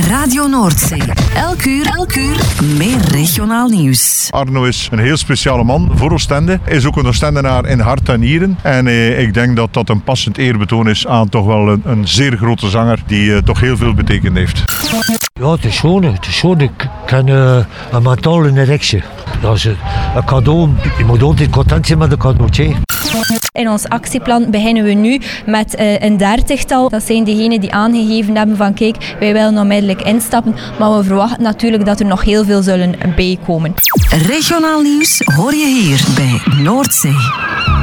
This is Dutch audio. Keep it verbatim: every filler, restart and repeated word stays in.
Radio Noordzee. Elk uur, elk uur meer regionaal nieuws. Arno is een heel speciale man voor Oostende. Is ook een Oostendenaar in hart en nieren. En eh, ik denk dat dat een passend eerbetoon is aan toch wel een, een zeer grote zanger die eh, toch heel veel betekend heeft. Ja, het is schoon. Het is schoon. Ik ken uh, een mentale erectie. Dat is een cadeau. Je moet altijd content zijn met een cadeautje. In ons actieplan beginnen we nu met uh, een dertigtal. Dat zijn degenen die aangegeven hebben van kijk, wij willen onmiddellijk instappen. Maar we verwachten natuurlijk dat er nog heel veel zullen bijkomen. Regionaal nieuws hoor je hier bij Noordzee.